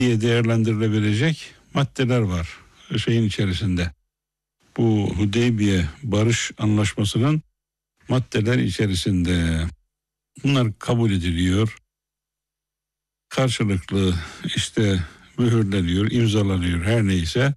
diye değerlendirilebilecek maddeler var şeyin içerisinde. Bu Hudeybiye Barış Anlaşması'nın maddeler içerisinde. Bunlar kabul ediliyor. Karşılıklı işte mühürleniyor, imzalanıyor her neyse.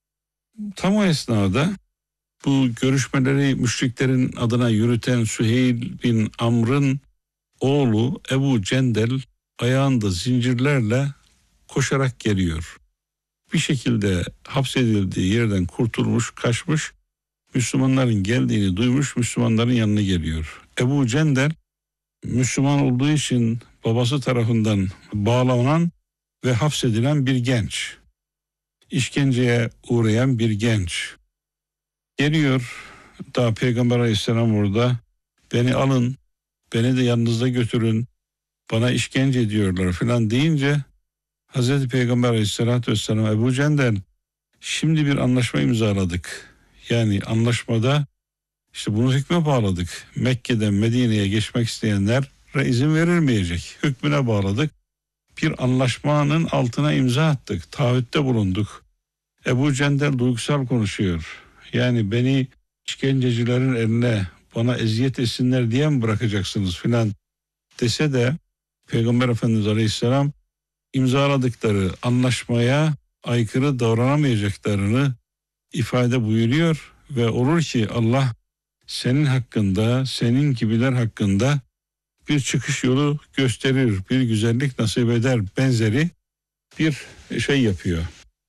Tam o esnada bu görüşmeleri müşriklerin adına yürüten Süheyl bin Amr'ın oğlu Ebu Cendel ayağında zincirlerle koşarak geliyor. Bir şekilde hapsedildiği yerden kurtulmuş, kaçmış, Müslümanların geldiğini duymuş, Müslümanların yanına geliyor. Ebu Cendel Müslüman olduğu için babası tarafından bağlanan ve hapsedilen bir genç. İşkenceye uğrayan bir genç. Geliyor, daha Peygamber Aleyhisselam orada, beni alın, beni de yanınızda götürün, bana işkence ediyorlar falan deyince Hazreti Peygamber Aleyhisselatü Vesselam, Ebu Cendel, şimdi bir anlaşma imzaladık. Yani anlaşmada işte bunu hükme bağladık. Mekke'den Medine'ye geçmek isteyenlere izin verilmeyecek. Hükmüne bağladık. Bir anlaşmanın altına imza attık. Taahhütte bulunduk. Ebu Cendel duygusal konuşuyor. Yani beni işkencecilerin eline, bana eziyet etsinler diye mi bırakacaksınız filan dese de Peygamber Efendimiz Aleyhisselam imzaladıkları anlaşmaya aykırı davranamayacaklarını ifade buyuruyor ve olur ki Allah senin hakkında, senin gibiler hakkında bir çıkış yolu gösterir, bir güzellik nasip eder benzeri bir şey yapıyor.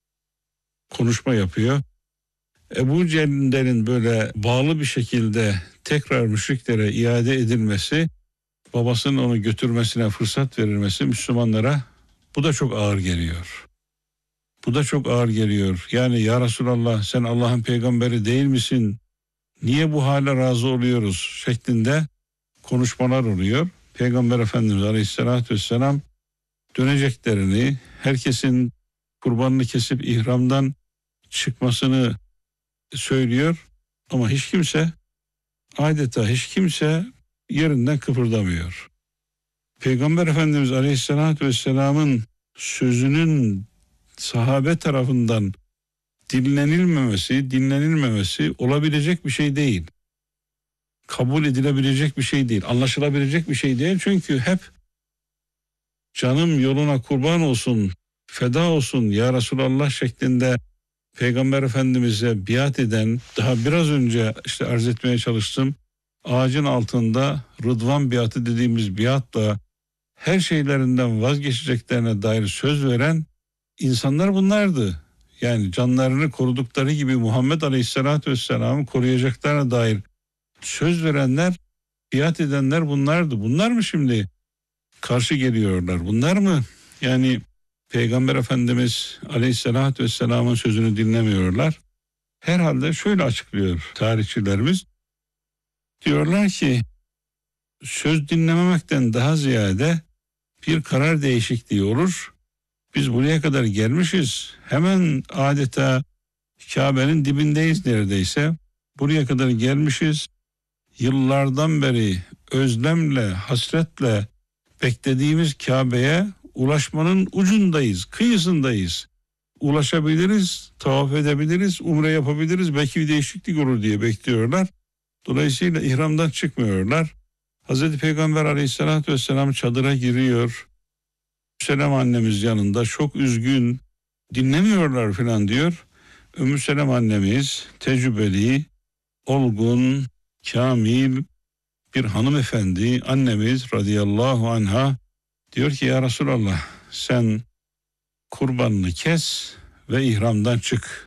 Konuşma yapıyor. Ebu Cendel'in böyle bağlı bir şekilde tekrar müşriklere iade edilmesi, babasının onu götürmesine fırsat verilmesi Müslümanlara bu da çok ağır geliyor. Bu da çok ağır geliyor. Yani ya Resulallah sen Allah'ın peygamberi değil misin? Niye bu hale razı oluyoruz şeklinde konuşmalar oluyor. Peygamber Efendimiz Aleyhisselatü Vesselam döneceklerini, herkesin kurbanını kesip ihramdan çıkmasını söylüyor. Ama hiç kimse yerinden kıpırdamıyor. Peygamber Efendimiz Aleyhisselatü Vesselam'ın sözünün sahabe tarafından dinlenilmemesi olabilecek bir şey değil. Kabul edilebilecek bir şey değil, anlaşılabilecek bir şey değil. Çünkü hep canım yoluna kurban olsun, feda olsun ya Resulallah şeklinde Peygamber Efendimiz'e biat eden, daha biraz önce işte arz etmeye çalıştım, ağacın altında Rıdvan biatı dediğimiz biatla her şeylerinden vazgeçeceklerine dair söz veren insanlar bunlardı. Yani canlarını korudukları gibi Muhammed Aleyhisselatü Vesselam'ı koruyacaklarına dair söz verenler, biat edenler bunlardı. Bunlar mı şimdi karşı geliyorlar? Bunlar mı yani Peygamber Efendimiz Aleyhisselatü Vesselam'ın sözünü dinlemiyorlar? Herhalde şöyle açıklıyor tarihçilerimiz. Diyorlar ki söz dinlememekten daha ziyade bir karar değişikliği olur. Biz buraya kadar gelmişiz. Hemen adeta Kabe'nin dibindeyiz neredeyse. Buraya kadar gelmişiz. Yıllardan beri özlemle, hasretle beklediğimiz Kabe'ye ulaşmanın ucundayız, kıyısındayız. Ulaşabiliriz, tavaf edebiliriz, umre yapabiliriz, belki bir değişiklik olur diye bekliyorlar. Dolayısıyla ihramdan çıkmıyorlar. Hazreti Peygamber Aleyhisselatü Vesselam çadıra giriyor. Selam annemiz yanında çok üzgün, dinlemiyorlar falan diyor. Ümmü Selem annemiz tecrübeli, olgun, kamil bir hanımefendi annemiz radıyallahu anha diyor ki ya Resulallah sen kurbanını kes ve ihramdan çık.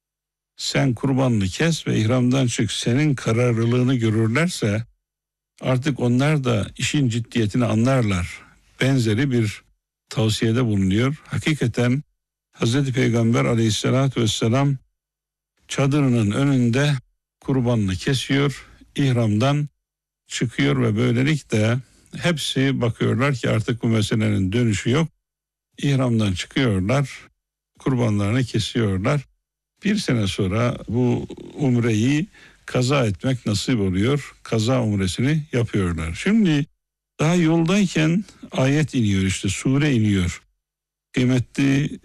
Sen kurbanını kes ve ihramdan çık. Senin kararlılığını görürlerse artık onlar da işin ciddiyetini anlarlar. Benzeri bir tavsiyede bulunuyor. Hakikaten Hazreti Peygamber Aleyhisselatü Vesselam çadırının önünde kurbanını kesiyor, ihramdan çıkıyor ve böylelikle hepsi bakıyorlar ki artık bu meselenin dönüşü yok. İhramdan çıkıyorlar, kurbanlarını kesiyorlar. Bir sene sonra bu umreyi kaza etmek nasip oluyor. Kaza umresini yapıyorlar. Şimdi daha yoldayken ayet iniyor işte sure iniyor. Kıymetli